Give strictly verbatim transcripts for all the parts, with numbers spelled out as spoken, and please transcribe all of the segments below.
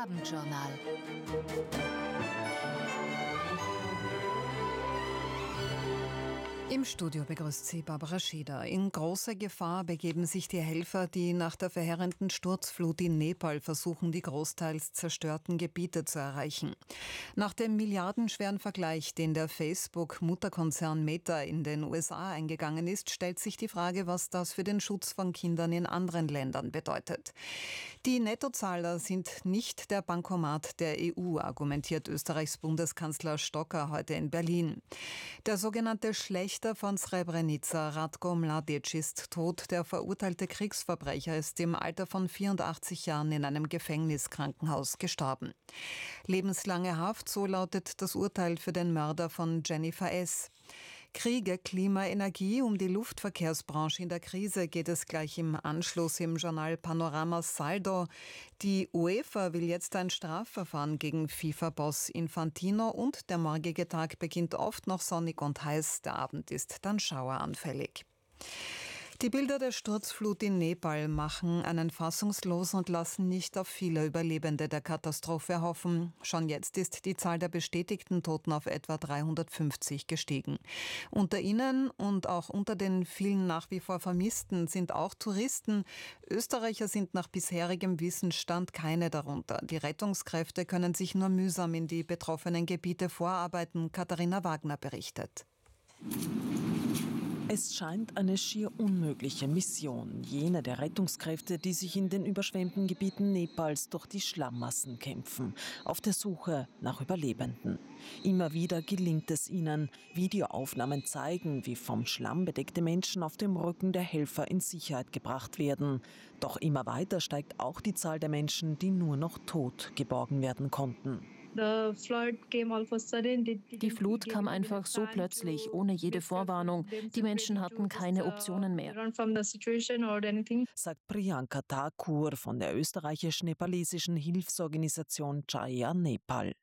Abendjournal. Im Studio begrüßt sie Barbara Schieder. In große Gefahr begeben sich die Helfer, die nach der verheerenden Sturzflut in Nepal versuchen, die großteils zerstörten Gebiete zu erreichen. Nach dem milliardenschweren Vergleich, den der Facebook-Mutterkonzern Meta in den U S A eingegangen ist, stellt sich die Frage, was das für den Schutz von Kindern in anderen Ländern bedeutet. Die Nettozahler sind nicht der Bankomat der E U, argumentiert Österreichs Bundeskanzler Stocker heute in Berlin. Der sogenannte Schlechter von Srebrenica, Ratko Mladic, ist tot. Der verurteilte Kriegsverbrecher ist im Alter von vierundachtzig Jahren in einem Gefängniskrankenhaus gestorben. Lebenslange Haft, so lautet das Urteil für den Mörder von Jennifer S. Kriege, Klima, Energie, um die Luftverkehrsbranche in der Krise geht es gleich im Anschluss im Journal Panorama Saldo. Die UEFA will jetzt ein Strafverfahren gegen FIFA-Boss Infantino und der morgige Tag beginnt oft noch sonnig und heiß. Der Abend ist dann schaueranfällig. Die Bilder der Sturzflut in Nepal machen einen fassungslos und lassen nicht auf viele Überlebende der Katastrophe hoffen. Schon jetzt ist die Zahl der bestätigten Toten auf etwa dreihundertfünfzig gestiegen. Unter ihnen und auch unter den vielen nach wie vor Vermissten sind auch Touristen. Österreicher sind nach bisherigem Wissensstand keine darunter. Die Rettungskräfte können sich nur mühsam in die betroffenen Gebiete vorarbeiten. Katharina Wagner berichtet. Es scheint eine schier unmögliche Mission, jene der Rettungskräfte, die sich in den überschwemmten Gebieten Nepals durch die Schlammmassen kämpfen, auf der Suche nach Überlebenden. Immer wieder gelingt es ihnen. Videoaufnahmen zeigen, wie vom Schlamm bedeckte Menschen auf dem Rücken der Helfer in Sicherheit gebracht werden. Doch immer weiter steigt auch die Zahl der Menschen, die nur noch tot geborgen werden konnten. Die Flut kam einfach so plötzlich, ohne jede Vorwarnung. Die Menschen hatten keine Optionen mehr, sagt Priyanka Thakur von der österreichisch-nepalesischen Hilfsorganisation Jaya Nepal.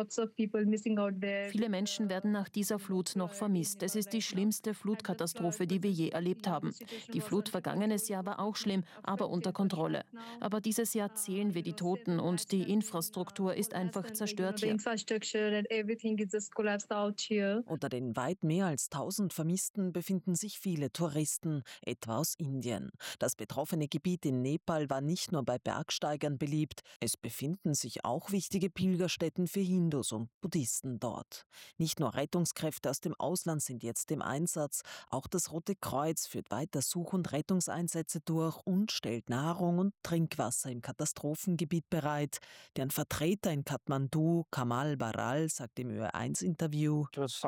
Viele Menschen werden nach dieser Flut noch vermisst. Es ist die schlimmste Flutkatastrophe, die wir je erlebt haben. Die Flut vergangenes Jahr war auch schlimm, aber unter Kontrolle. Aber dieses Jahr zählen wir die Toten und die Infrastruktur ist einfach zerstört. Unter den weit mehr als tausend Vermissten befinden sich viele Touristen, etwa aus Indien. Das betroffene Gebiet in Nepal war nicht nur bei Bergsteigern beliebt, es befinden sich auch wichtige Pilgerstätten für Hindus und Buddhisten dort. Nicht nur Rettungskräfte aus dem Ausland sind jetzt im Einsatz, auch das Rote Kreuz führt weiter Such- und Rettungseinsätze durch und stellt Nahrung und Trinkwasser im Katastrophengebiet bereit. Deren Vertreter in Kathmandu, Kamal Baral, sagt im Ö eins Interview: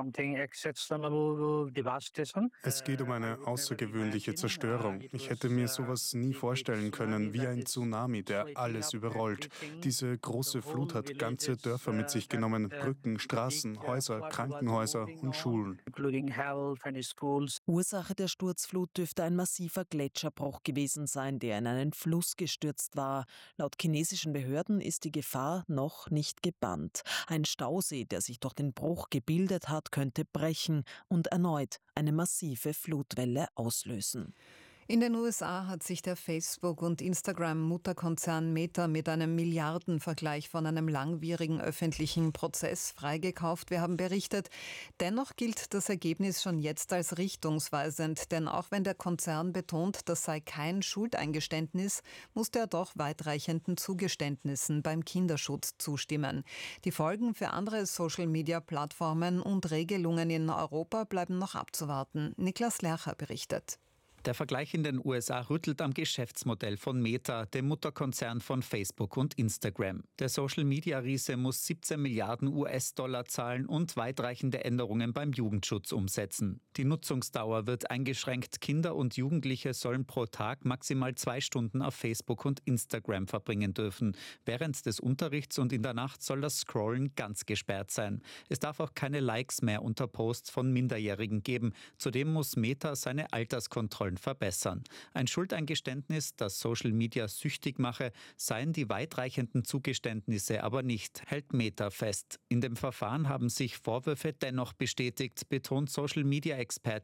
Es geht um eine außergewöhnliche Zerstörung. Ich hätte mir sowas nie vorstellen können, wie ein Tsunami, der alles überrollt. Diese große Flut hat ganze Dörfer mit sich genommen, Brücken, Straßen, Häuser, Krankenhäuser und Schulen. Ursache der Sturzflut dürfte ein massiver Gletscherbruch gewesen sein, der in einen Fluss gestürzt war. Laut chinesischen Behörden ist die Gefahr noch nicht gebannt. Ein Stausee, der sich durch den Bruch gebildet hat, könnte brechen und erneut eine massive Flutwelle auslösen. In den U S A hat sich der Facebook- und Instagram-Mutterkonzern Meta mit einem Milliardenvergleich von einem langwierigen öffentlichen Prozess freigekauft. Wir haben berichtet, dennoch gilt das Ergebnis schon jetzt als richtungsweisend, denn auch wenn der Konzern betont, das sei kein Schuldeingeständnis, musste er doch weitreichenden Zugeständnissen beim Kinderschutz zustimmen. Die Folgen für andere Social-Media-Plattformen und Regelungen in Europa bleiben noch abzuwarten. Niklas Lercher berichtet. Der Vergleich in den U S A rüttelt am Geschäftsmodell von Meta, dem Mutterkonzern von Facebook und Instagram. Der Social-Media-Riese muss siebzehn Milliarden U S-Dollar zahlen und weitreichende Änderungen beim Jugendschutz umsetzen. Die Nutzungsdauer wird eingeschränkt. Kinder und Jugendliche sollen pro Tag maximal zwei Stunden auf Facebook und Instagram verbringen dürfen. Während des Unterrichts und in der Nacht soll das Scrollen ganz gesperrt sein. Es darf auch keine Likes mehr unter Posts von Minderjährigen geben. Zudem muss Meta seine Alterskontrollen verbessern. Ein Schuldeingeständnis, das Social Media süchtig mache, seien die weitreichenden Zugeständnisse aber nicht, hält Meta fest. In dem Verfahren haben sich Vorwürfe dennoch bestätigt, betont Social Media Experte